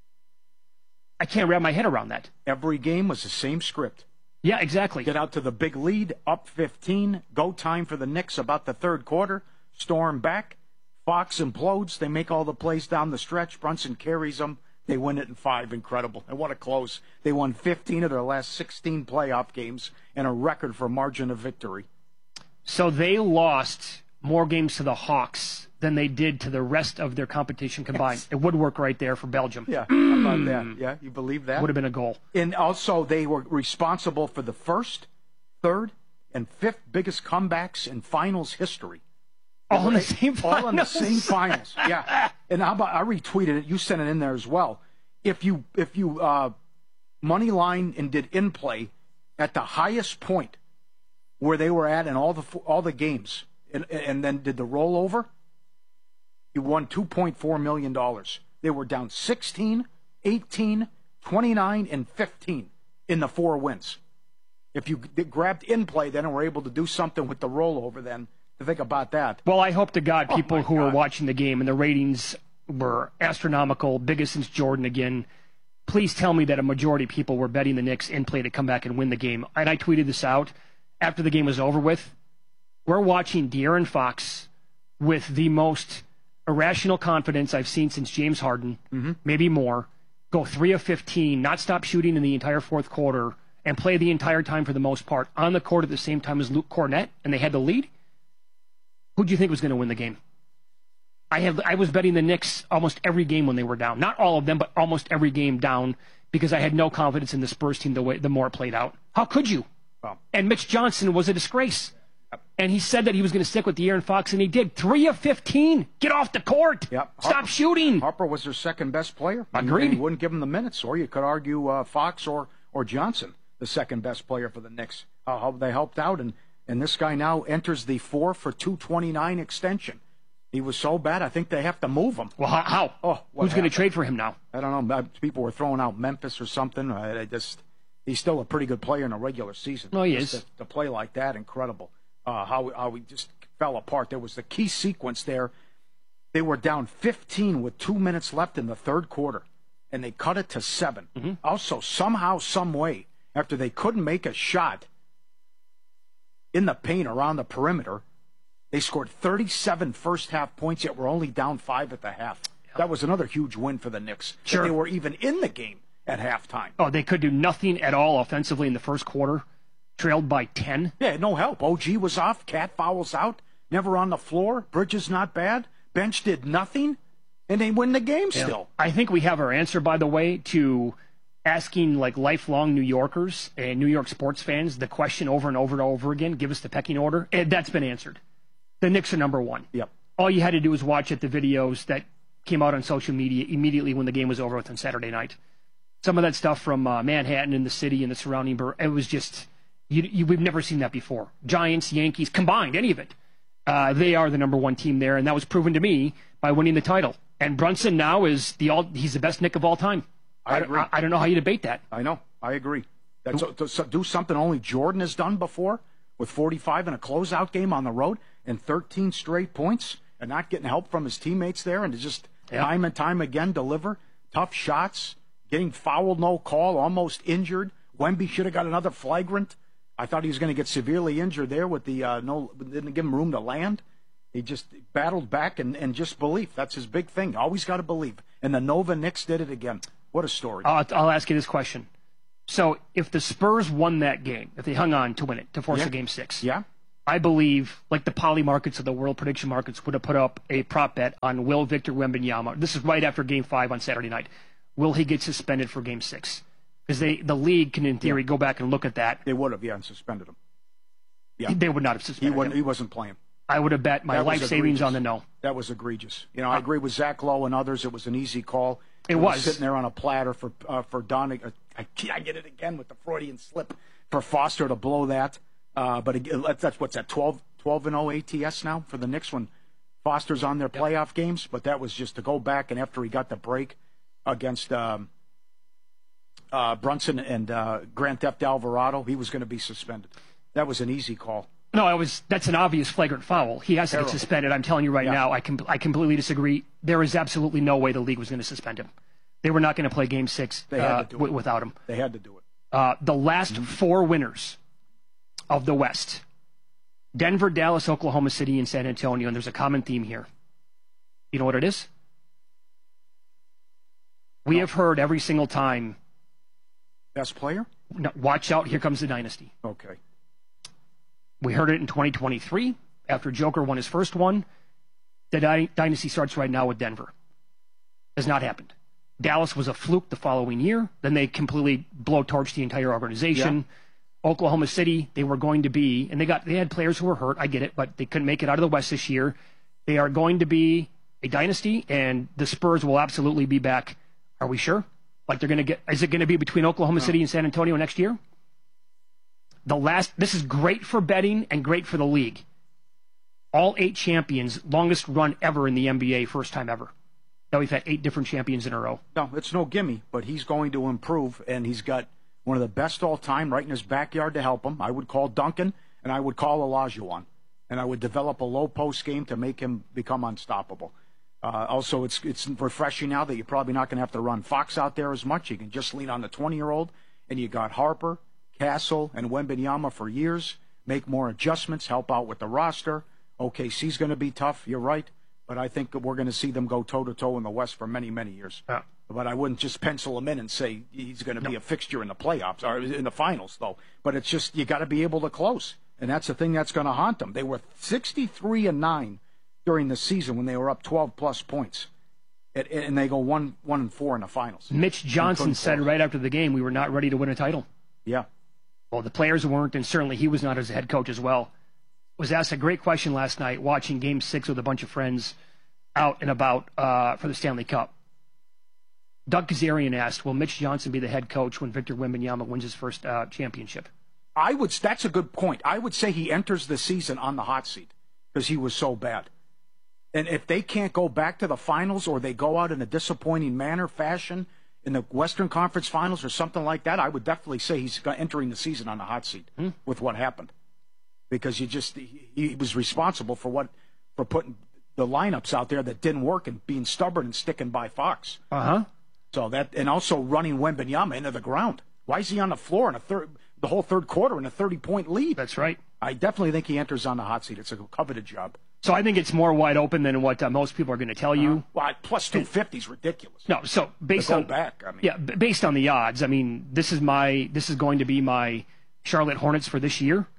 I can't wrap my head around that. Every game was the same script. Yeah, exactly. Get out to the big lead, up fifteen, go time for the Knicks about the third quarter, storm back, Fox implodes, they make all the plays down the stretch, Brunson carries them, they win it in five. Incredible. And what a close. They won fifteen of their last sixteen playoff games and a record for margin of victory. So they lost more games to the Hawks than they did to the rest of their competition combined. Yes. It would work right there for Belgium. Yeah, how about that? Yeah, you believe that? Would have been a goal. And also, they were responsible for the first, third, and fifth biggest comebacks in finals history. All in the same finals? All in the same finals, yeah. And how about, I retweeted it. You sent it in there as well. If you if you uh, money line and did in play at the highest point where they were at in all the all the games, and, and then did the rollover, you won two point four million dollars. They were down sixteen, eighteen, twenty-nine, and fifteen in the four wins. If you grabbed in play then and were able to do something with the rollover then, to think about that. Well, I hope to God people oh who God. were watching the game and the ratings were astronomical, biggest since Jordan again. Please tell me that a majority of people were betting the Knicks in play to come back and win the game. And I tweeted this out after the game was over with. We're watching De'Aaron Fox with the most irrational confidence I've seen since James Harden, mm-hmm. maybe more, go three of fifteen, not stop shooting in the entire fourth quarter, and play the entire time for the most part on the court at the same time as Luke Cornett, and they had the lead. Who do you think was going to win the game? I have I was betting the Knicks almost every game when they were down. Not all of them, but almost every game down because I had no confidence in the Spurs team the way the more it played out. How could you? Well, and Mitch Johnson was a disgrace. And he said that he was going to stick with De'Aaron Fox, and he did. Three of fifteen. Get off the court. Yep. Stop Harper, shooting. Harper was their second best player. Agreed. And he wouldn't give him the minutes. Or you could argue uh, Fox or, or Johnson, the second best player for the Knicks. Uh, how they helped out. And, and this guy now enters the four for two twenty-nine extension. He was so bad, I think they have to move him. Well, how? how? Oh, Who's going to trade for him now? I don't know. People were throwing out Memphis or something. I, I just, he's still a pretty good player in a regular season. No, he just is. To, to play like that, incredible. Uh, how, how we just fell apart. There was the key sequence there. They were down fifteen with two minutes left in the third quarter, and they cut it to seven. Mm-hmm. Also, somehow, some way, after they couldn't make a shot in the paint around the perimeter, they scored thirty-seven first-half points, yet were only down five at the half. Yeah. That was another huge win for the Knicks. Sure. They were even in the game at halftime. Oh, they could do nothing at all offensively in the first quarter. Trailed by ten. Yeah, no help. O G was off. Cat fouls out. Never on the floor. Bridges not bad. Bench did nothing. And they win the game Yeah. still. I think we have our answer, by the way, to asking like lifelong New Yorkers and New York sports fans the question over and over and over again, give us the pecking order. And that's been answered. The Knicks are number one. Yep. All you had to do was watch it, the videos that came out on social media immediately when the game was over with on Saturday night. Some of that stuff from uh, Manhattan and the city and the surrounding borough, it was just... You, you, we've never seen that before. Giants, Yankees, combined, any of it. Uh, they are the number one team there, and that was proven to me by winning the title. And Brunson now is the all, he's the best Knick of all time. I, I agree. I, I don't know how you debate that. I know. I agree. That's to, to do something only Jordan has done before with forty-five in a closeout game on the road and thirteen straight points and not getting help from his teammates there and to just yeah. time and time again deliver tough shots, getting fouled, no call, almost injured. Wemby should have got another flagrant. I thought he was going to get severely injured there with the uh, no, didn't give him room to land. He just battled back and, and just belief. That's his big thing. Always got to believe. And the Nova Knicks did it again. What a story. I'll, I'll ask you this question. So if the Spurs won that game, if they hung on to win it, to force Yeah. a game six, Yeah. I believe, like the poly markets of the world prediction markets would have put up a prop bet on will Victor Wembanyama. This is right after game five on Saturday night. Will he get suspended for game six? Because they, the league can, in theory, Yeah. go back and look at that. They would have, yeah, and suspended him. Yeah. They would not have He suspended wasn't, him. he wasn't playing. I would have bet my That was life savings egregious. on the no. That was egregious. You know, I agree with Zach Lowe and others. It was an easy call. It was. was. Sitting there on a platter for uh, for Don. Uh, I, I get it again with the Freudian slip for Foster to blow that. Uh, but it, that's what's that, twelve, twelve and oh A T S now for the Knicks when Foster's on their playoff games. But that was just to go back, and after he got the break against um, uh, Brunson and uh, Grand Theft Alvarado, he was going to be suspended. That was an easy call. No, I was. That's an obvious flagrant foul. He has to Terrible. get suspended. I'm telling you right Yeah. now. I com- I completely disagree. There is absolutely no way the league was going to suspend him. They were not going to play Game Six They had uh, to do w- it. without him. They had to do it. Uh, the last Mm-hmm. four winners of the West: Denver, Dallas, Oklahoma City, and San Antonio. And there's a common theme here. You know what it is? We have heard every single time. Best player? No, watch out! Here comes the dynasty. Okay. We heard it in twenty twenty-three after Joker won his first one. The dy- dynasty starts right now with Denver. Has not happened. Dallas was a fluke the following year. Then they completely blowtorched the entire organization. Oklahoma City, they were going to be, and they got they had players who were hurt. I get it, but they couldn't make it out of the West this year. They are going to be a dynasty, and the Spurs will absolutely be back. Are we sure? Like they're going to get? Is it going to be between Oklahoma City and San Antonio next year? The last, this is great for betting and great for the league. All eight champions, longest run ever in the N B A, first time ever. Now we've had eight different champions in a row. No, it's no gimme, but he's going to improve, and he's got one of the best all time right in his backyard to help him. I would call Duncan, and I would call Olajuwon, and I would develop a low post game to make him become unstoppable. Uh, also, it's it's refreshing now that you're probably not going to have to run Fox out there as much. You can just lean on the twenty-year-old, and you got Harper, Castle, and Wembanyama for years. Make more adjustments, help out with the roster. O K C's going to be tough, you're right, but I think we're going to see them go toe-to-toe in the West for many, many years. Yeah. But I wouldn't just pencil him in and say he's going to be a fixture in the playoffs, or in the finals, though. But it's just, you got to be able to close, and that's the thing that's going to haunt them. They were sixty-three and nine during the season when they were up twelve-plus points, and, and they go one, one and four in the finals. Mitch Johnson said right after the game, we were not ready to win a title. Yeah. Well, the players weren't, and certainly he was not as a head coach as well. Was asked a great question last night watching Game Six with a bunch of friends out and about uh, for the Stanley Cup. Doug Kazarian asked, "Will Mitch Johnson be the head coach when Victor Wembanyama wins his first uh, championship?" I would. That's a good point. I would say he enters the season on the hot seat because he was so bad. And if they can't go back to the finals, or they go out in a disappointing manner, fashion in the Western Conference Finals or something like that, I would definitely say he's entering the season on the hot seat hmm. with what happened. Because you just he, he was responsible for what for putting the lineups out there that didn't work and being stubborn and sticking by Fox. Uh huh. So that, and also running Wembanyama into the ground. Why is he on the floor in a third, the whole third quarter in a thirty-point lead? That's right. I definitely think he enters on the hot seat. It's a coveted job. So I think it's more wide open than what uh, most people are going to tell you. Uh, well, plus two fifty is ridiculous. No, so based to go on back, I mean, yeah, b- based on the odds. I mean, this is my this is going to be my Charlotte Hornets for this year.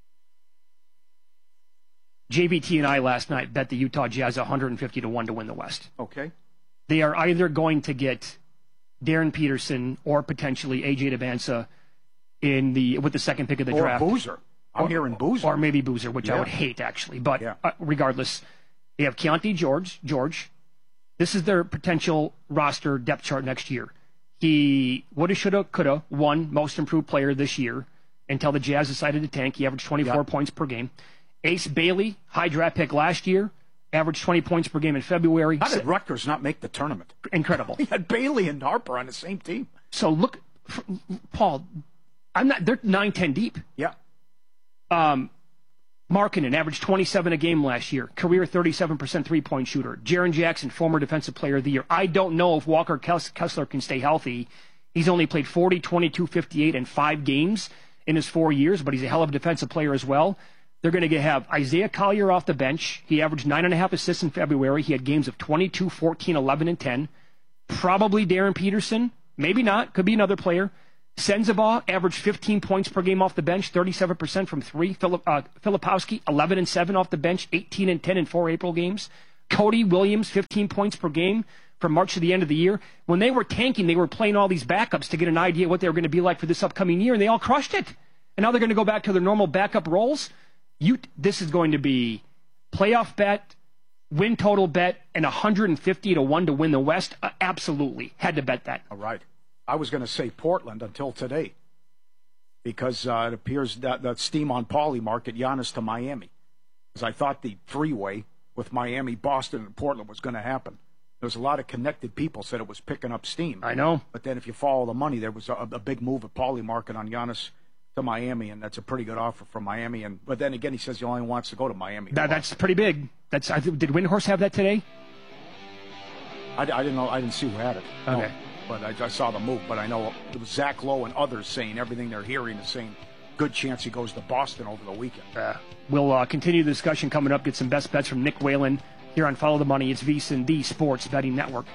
J V T and I last night bet the Utah Jazz one hundred fifty to one to win the West. Okay. They are either going to get Darren Peterson or potentially A J Debinsa in the with the second pick of the or draft. Boozer. I'm or, hearing Boozer. Or maybe Boozer, which Yeah. I would hate, actually. But Yeah. uh, regardless, they have Keontae George. George. This is their potential roster depth chart next year. He woulda, shoulda, coulda won Most Improved Player this year until the Jazz decided to tank. He averaged twenty-four Yeah. points per game. Ace Bailey, high draft pick last year, averaged twenty points per game in February. How did Rutgers not make the tournament? Incredible. He had Bailey and Harper on the same team. So look, Paul, I'm not. They're nine, ten deep. Yeah. Um, Markkanen averaged twenty-seven a game last year. Career thirty-seven percent three-point shooter. Jaren Jackson, former Defensive Player of the Year. I don't know if Walker Kessler can stay healthy. He's only played forty, twenty-two, fifty-eight, and five games in his four years, but he's a hell of a defensive player as well. They're going to have Isaiah Collier off the bench. He averaged nine and a half assists in February. He had games of twenty-two, fourteen, eleven, and ten. Probably Darren Peterson Maybe not. Could be another player. Sensabaugh averaged fifteen points per game off the bench, thirty-seven percent from three. Filip, uh, Filipowski, eleven and seven off the bench, eighteen and ten in four April games. Cody Williams, fifteen points per game from March to the end of the year. When they were tanking, they were playing all these backups to get an idea what they were going to be like for this upcoming year, and they all crushed it. And now they're going to go back to their normal backup roles. You, this is going to be playoff bet, win total bet, and one hundred fifty to one to win the West. Uh, absolutely. Had to bet that. All right. I was going to say Portland until today because uh, it appears that that steam on Paulie market, Giannis to Miami. Because I thought the three-way with Miami, Boston, and Portland was going to happen. There was a lot of connected people said it was picking up steam. I know. But then if you follow the money, there was a, a big move at Paulie market on Giannis to Miami, and that's a pretty good offer from Miami. And But then again, he says he only wants to go to Miami. That, that's pretty big. That's I th- Did Windhorst have that today? I, I didn't know. I didn't see who had it. Okay. No. But I, I saw the move. But I know it was Zach Lowe and others saying everything they're hearing is saying good chance he goes to Boston over the weekend. Uh, we'll uh, continue the discussion coming up. Get some best bets from Nick Whalen here on Follow the Money. It's VSiN, the Sports Betting Network.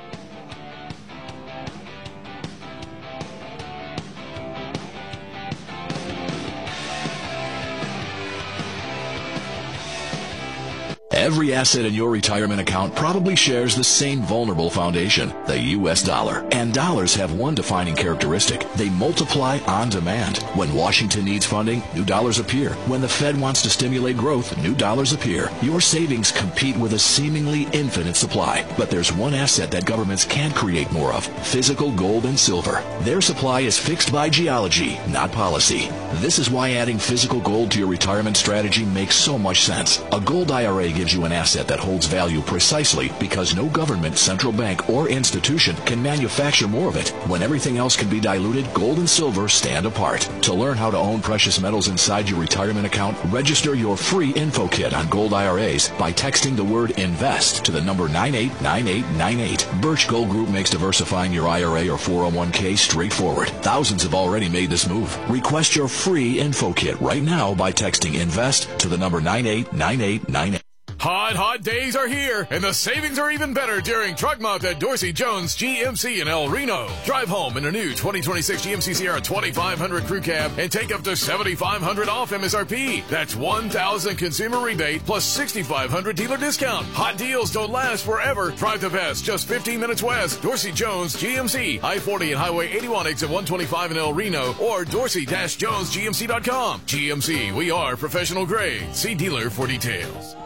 Every asset in your retirement account probably shares the same vulnerable foundation, the U S dollar. And dollars have one defining characteristic. They multiply on demand. When Washington needs funding, new dollars appear. When the Fed wants to stimulate growth, new dollars appear. Your savings compete with a seemingly infinite supply. But there's one asset that governments can't create more of, physical gold and silver. Their supply is fixed by geology, not policy. This is why adding physical gold to your retirement strategy makes so much sense. A gold I R A gives you an asset that holds value precisely because no government, central bank, or institution can manufacture more of it. When everything else can be diluted, gold and silver stand apart. To learn how to own precious metals inside your retirement account, register your free info kit on gold I R As by texting the word INVEST to the number nine eight nine eight nine eight. Birch Gold Group makes diversifying your I R A or four oh one k straightforward. Thousands have already made this move. Request your free info kit right now by texting INVEST to the number nine eight nine eight nine eight. Hot, hot days are here, and the savings are even better during Truck Month at Dorsey Jones G M C in El Reno. Drive home in a new twenty twenty-six G M C Sierra twenty-five hundred Crew Cab and take up to seventy-five hundred dollars off M S R P. That's one thousand dollars consumer rebate plus sixty-five hundred dollars dealer discount. Hot deals don't last forever. Drive the best, just fifteen minutes west. Dorsey Jones G M C, I forty and Highway eighty-one, exit one twenty-five in El Reno, or dorsey jones g m c dot com. G M C, we are professional grade. See dealer for details.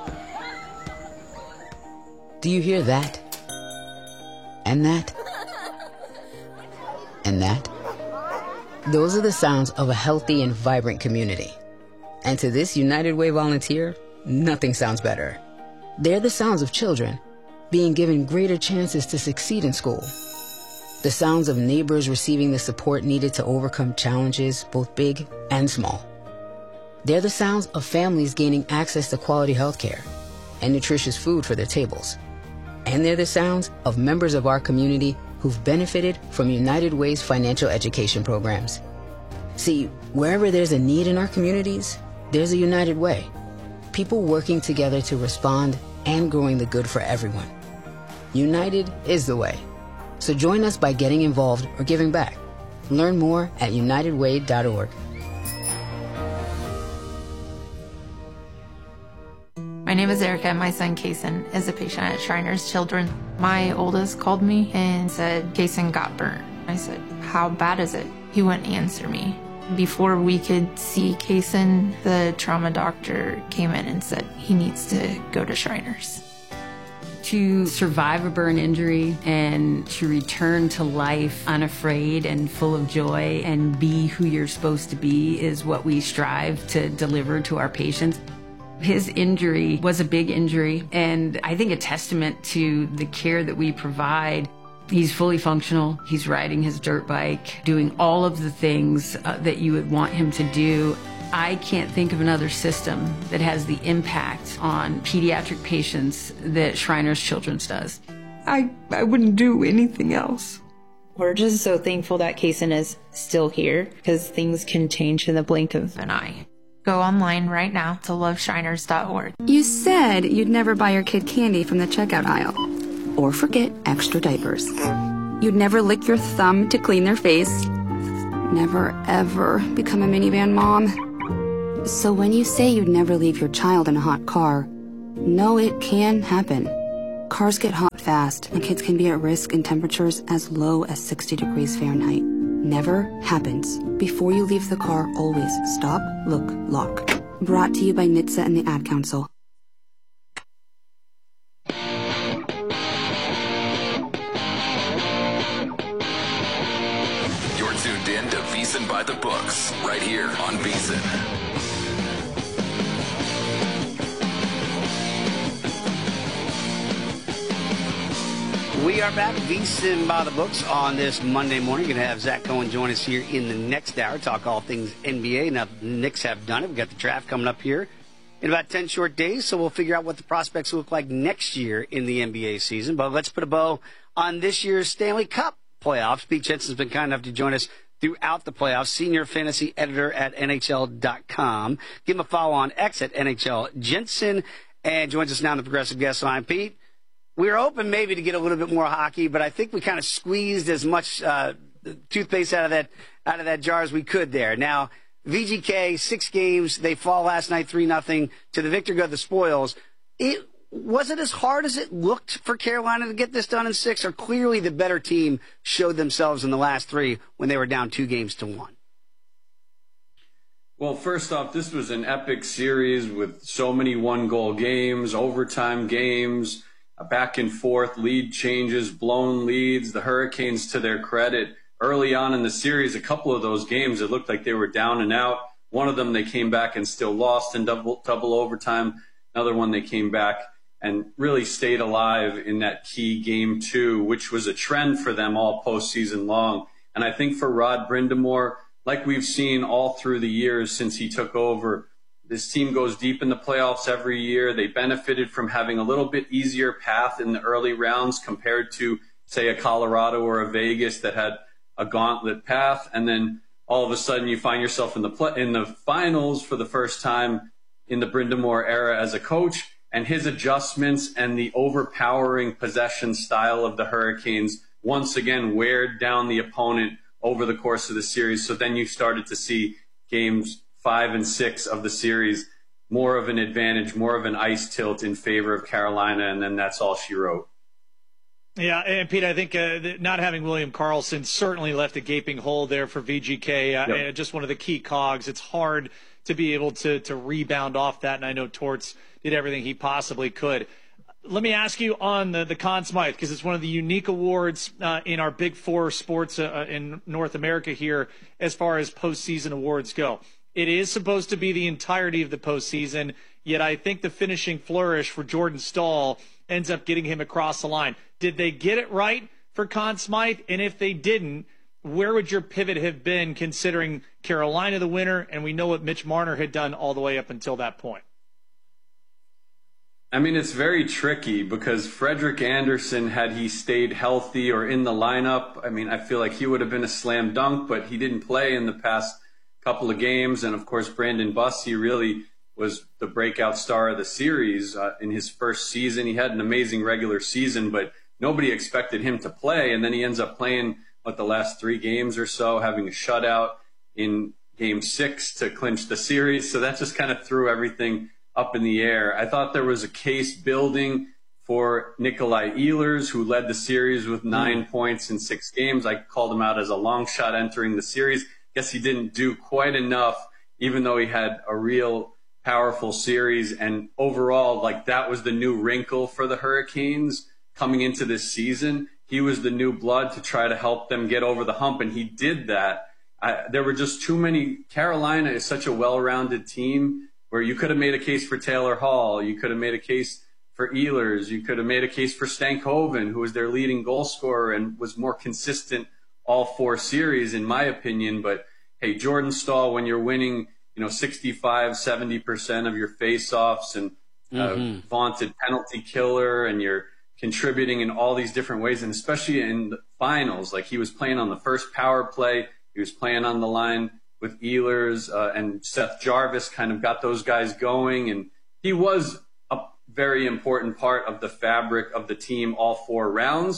Do you hear that? And that? And that? Those are the sounds of a healthy and vibrant community. And to this United Way volunteer, nothing sounds better. They're the sounds of children being given greater chances to succeed in school. The sounds of neighbors receiving the support needed to overcome challenges, both big and small. They're the sounds of families gaining access to quality health care and nutritious food for their tables. And they're the sounds of members of our community who've benefited from United Way's financial education programs. See, wherever there's a need in our communities, there's a United Way. People working together to respond and growing the good for everyone. United is the way. So join us by getting involved or giving back. Learn more at united way dot org. My name is Erica, and my son Kason is a patient at Shriners Children. My oldest called me and said, Kason got burnt. I said, how bad is it? He wouldn't answer me. Before we could see Kason, the trauma doctor came in and said he needs to go to Shriners. To survive a burn injury and to return to life unafraid and full of joy and be who you're supposed to be is what we strive to deliver to our patients. His injury was a big injury, and I think a testament to the care that we provide. He's fully functional. He's riding his dirt bike, doing all of the things uh, that you would want him to do. I can't think of another system that has the impact on pediatric patients that Shriners Children's does. I, I wouldn't do anything else. We're just so thankful that Kason is still here, because things can change in the blink of an eye. Go online right now to love shriners dot org. You said you'd never buy your kid candy from the checkout aisle or forget extra diapers. You'd never lick your thumb to clean their face. Never, ever become a minivan mom. So when you say you'd never leave your child in a hot car, no, it can happen. Cars get hot fast, and kids can be at risk in temperatures as low as sixty degrees Fahrenheit. Never happens. Before you leave the car, always stop, look, lock. Brought to you by N H T S A and the Ad Council. You're tuned in to VSiN by the Books, right here on VSiN. We are back, VSiN by the Books, on this Monday morning. Going to have Zach Cohen join us here in the next hour, talk all things N B A. Now, the Knicks have done it. We've got the draft coming up here in about ten short days, so we'll figure out what the prospects look like next year in the N B A season. But let's put a bow on this year's Stanley Cup playoffs. Pete Jensen's been kind enough to join us throughout the playoffs, senior fantasy editor at N H L dot com. Give him a follow on X at N H L Jensen, and joins us now on the Progressive Guest Line. Pete, we were hoping maybe to get a little bit more hockey, but I think we kind of squeezed as much uh, toothpaste out of that out of that jar as we could there. Now, V G K, six games, they fall last night three nothing. To the victor go the spoils. It was it as hard as it looked for Carolina to get this done in six, or clearly the better team showed themselves in the last three when they were down two games to one? Well, first off, this was an epic series with so many one-goal games, overtime games, back and forth, lead changes, blown leads. The Hurricanes, to their credit, early on in the series, a couple of those games, it looked like they were down and out. One of them they came back and still lost in double, double overtime. Another one they came back and really stayed alive in that key game two, which was a trend for them all postseason long. And I think for Rod Brind'Amour, like we've seen all through the years since he took over, this team goes deep in the playoffs every year. They benefited from having a little bit easier path in the early rounds compared to, say, a Colorado or a Vegas that had a gauntlet path. And then all of a sudden you find yourself in the pl- in the finals for the first time in the Brind'Amour era as a coach, and his adjustments and the overpowering possession style of the Hurricanes once again weared down the opponent over the course of the series. So then you started to see games five and six of the series, more of an advantage, more of an ice tilt in favor of Carolina, and then that's all she wrote. Yeah, and Pete, I think uh, not having William Karlsson certainly left a gaping hole there for V G K. Uh, yep. Just one of the key cogs. It's hard to be able to to rebound off that, and I know Torts did everything he possibly could. Let me ask you on the, the Conn Smythe, because it's one of the unique awards uh, in our Big Four sports uh, in North America here as far as postseason awards go. It is supposed to be the entirety of the postseason, yet I think the finishing flourish for Jordan Staal ends up getting him across the line. Did they get it right for Conn Smythe? And if they didn't, where would your pivot have been, considering Carolina the winner, and we know what Mitch Marner had done all the way up until that point? I mean, it's very tricky because Frederik Andersen, had he stayed healthy or in the lineup, I mean, I feel like he would have been a slam dunk, but he didn't play in the past couple of games. And of course, Brandon Bussey really was the breakout star of the series uh, in his first season. He had an amazing regular season, but nobody expected him to play. And then he ends up playing, what, the last three games or so, having a shutout in game six to clinch the series. So that just kind of threw everything up in the air. I thought there was a case building for Nikolai Ehlers, who led the series with nine mm. points in six games. I called him out as a long shot entering the series. Guess he didn't do quite enough, even though he had a real powerful series. And overall, like, that was the new wrinkle for the Hurricanes coming into this season. He was the new blood to try to help them get over the hump, and he did that. I, there were just too many. Carolina is such a well-rounded team where you could have made a case for Taylor Hall. You could have made a case for Ehlers. You could have made a case for Stankoven, who was their leading goal scorer and was more consistent all four series, in my opinion. But hey, Jordan Staal, when you're winning, you know, sixty-five, seventy percent of your faceoffs and uh, mm-hmm. vaunted penalty killer, and you're contributing in all these different ways, and especially in the finals, like he was playing on the first power play, he was playing on the line with Ehlers, uh, and Seth Jarvis kind of got those guys going, and he was a very important part of the fabric of the team all four rounds.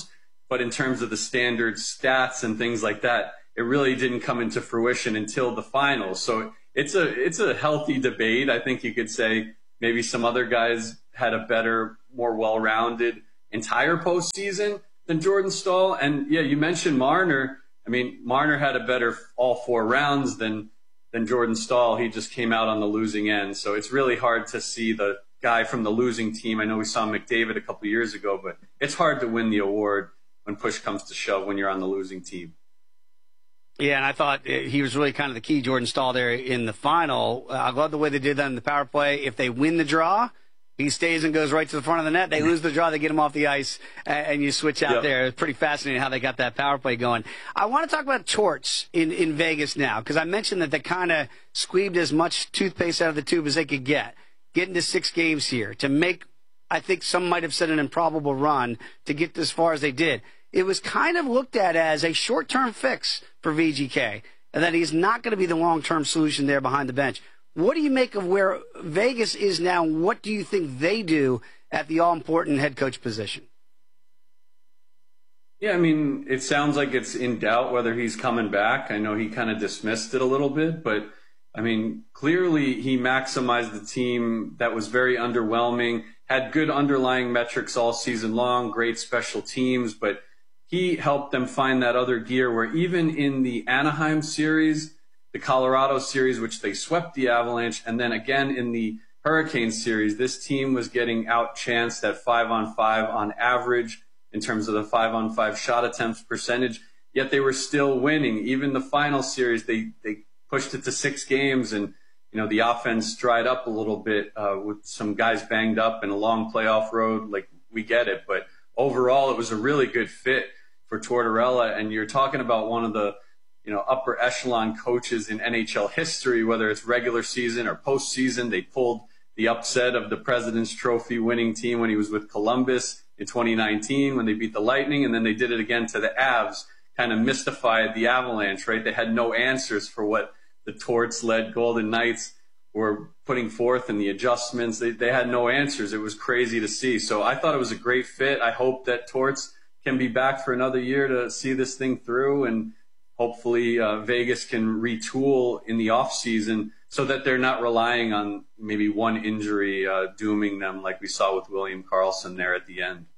but in terms of the standard stats and things like that, it really didn't come into fruition until the finals. So it's a it's a healthy debate. I think you could say maybe some other guys had a better, more well-rounded entire postseason than Jordan Staal. And yeah, you mentioned Marner. I mean, Marner had a better all four rounds than than Jordan Staal. He just came out on the losing end. So it's really hard to see the guy from the losing team. I know we saw McDavid a couple years ago, but it's hard to win the award when push comes to shove when you're on the losing team. Yeah, and I thought he was really kind of the key, Jordan Staal, there in the final. Uh, I love the way they did that in the power play. If they win the draw, he stays and goes right to the front of the net. They lose the draw, they get him off the ice, and you switch out yep. there. It's pretty fascinating how they got that power play going. I want to talk about Torts in, in Vegas now, because I mentioned that they kind of squeezed as much toothpaste out of the tube as they could get, getting to six games here to make, I think some might have said, an improbable run to get as far as they did. It was kind of looked at as a short-term fix for V G K, and that he's not going to be the long-term solution there behind the bench. What do you make of where Vegas is now? What do you think they do at the all-important head coach position? Yeah, I mean, it sounds like it's in doubt whether he's coming back. I know he kind of dismissed it a little bit, but, I mean, clearly he maximized the team that was very underwhelming, had good underlying metrics all season long, great special teams, but he helped them find that other gear where even in the Anaheim series, the Colorado series, which they swept the Avalanche, and then again in the Hurricane series, this team was getting outchanced at five on five on average in terms of the five on five shot attempts percentage, yet they were still winning. Even the final series, they, they pushed it to six games, and you know the offense dried up a little bit uh, with some guys banged up and a long playoff road. Like, we get it, but overall it was a really good fit for Tortorella, and you're talking about one of the you know upper echelon coaches in N H L history, whether it's regular season or postseason. They pulled the upset of the President's Trophy winning team when he was with Columbus in twenty nineteen when they beat the Lightning, and then they did it again to the Avs, kind of mystified the Avalanche, right? They had no answers for what the Torts-led Golden Knights were putting forth and the adjustments. They, they had no answers. It was crazy to see. So I thought it was a great fit. I hope that Torts can be back for another year to see this thing through, and hopefully uh, Vegas can retool in the offseason so that they're not relying on maybe one injury uh, dooming them like we saw with William Karlsson there at the end.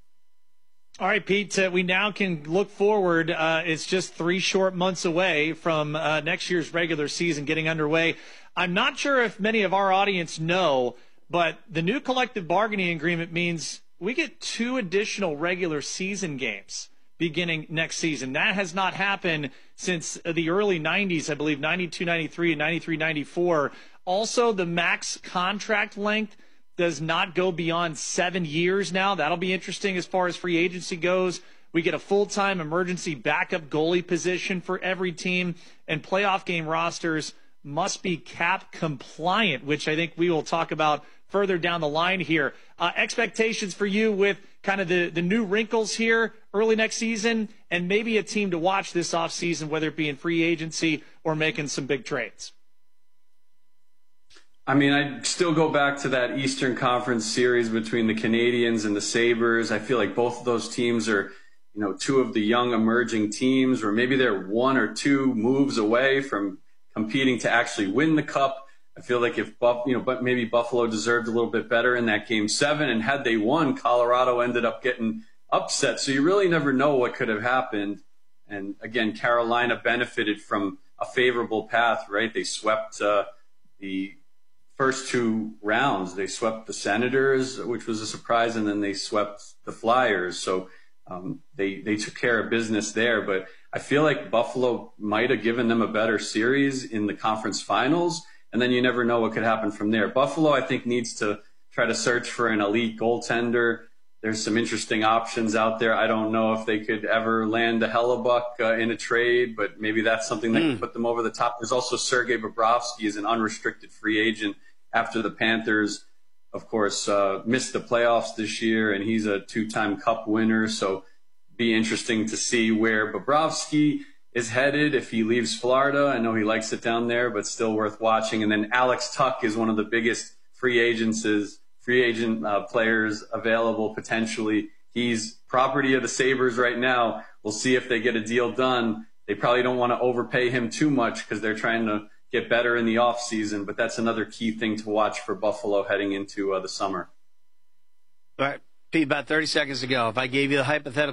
All right, Pete, uh, we now can look forward. Uh, it's just three short months away from uh, next year's regular season getting underway. I'm not sure if many of our audience know, but the new collective bargaining agreement means we get two additional regular season games beginning next season. That has not happened since the early nineties, I believe, ninety-two ninety-three and ninety-three ninety-four. Also, the max contract length does not go beyond seven years now. That'll be interesting as far as free agency goes. We get a full-time emergency backup goalie position for every team, and playoff game rosters must be cap compliant, which I think we will talk about further down the line here. Uh, expectations for you with kind of the, the new wrinkles here early next season, and maybe a team to watch this offseason, whether it be in free agency or making some big trades. I mean, I still go back to that Eastern Conference series between the Canadiens and the Sabres. I feel like both of those teams are, you know, two of the young emerging teams, or maybe they're one or two moves away from competing to actually win the Cup. I feel like if Buff, you know, but maybe Buffalo deserved a little bit better in that game seven, and had they won, Colorado ended up getting upset. So you really never know what could have happened. And again, Carolina benefited from a favorable path, right? They swept uh, the first two rounds. They swept the Senators, which was a surprise, and then they swept the Flyers. So um, they they took care of business there. But I feel like Buffalo might have given them a better series in the conference finals. And then you never know what could happen from there. Buffalo, I think, needs to try to search for an elite goaltender. There's some interesting options out there. I don't know if they could ever land a Hellebuck uh, in a trade, but maybe that's something that mm. could put them over the top. There's also Sergei Bobrovsky is an unrestricted free agent after the Panthers, of course, uh, missed the playoffs this year, and he's a two-time Cup winner. So be interesting to see where Bobrovsky is headed if he leaves Florida. I know he likes it down there, but still worth watching. And then Alex Tuch is one of the biggest free agents, free agent uh, players available potentially He's property of the Sabres right now. We'll see if they get a deal done. They probably don't want to overpay him too much because they're trying to get better in the offseason, but that's another key thing to watch for Buffalo heading into uh, the summer. All right, Pete, about thirty seconds ago, if I gave you the hypothetical